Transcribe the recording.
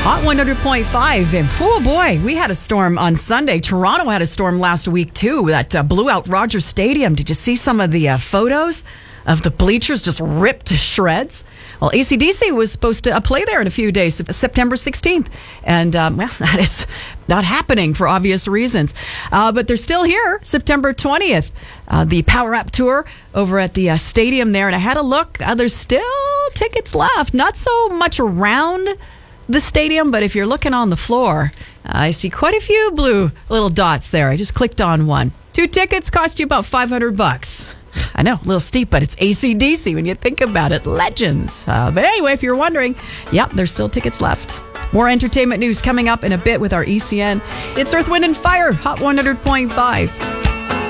Hot 100.5. And oh boy, we had a storm on Sunday. Toronto had a storm last week too that blew out Rogers Stadium. Did you see some of the photos of the bleachers just ripped to shreds? Well, AC/DC was supposed to play there in a few days, September 16th. And, that is not happening for obvious reasons. But they're still here, September 20th. The Power Up Tour over at the stadium there. And I had a look. There's still tickets left. Not so much around the stadium, but if you're looking on the floor, I see quite a few blue little dots there. I just clicked on one. 2 tickets cost you about $500. I know, a little steep, but it's AC/DC when you think about it. Legends. But anyway, if you're wondering, yep, there's still tickets left. More entertainment news coming up in a bit with our ECN. It's Earth, Wind, and Fire, Hot 100.5.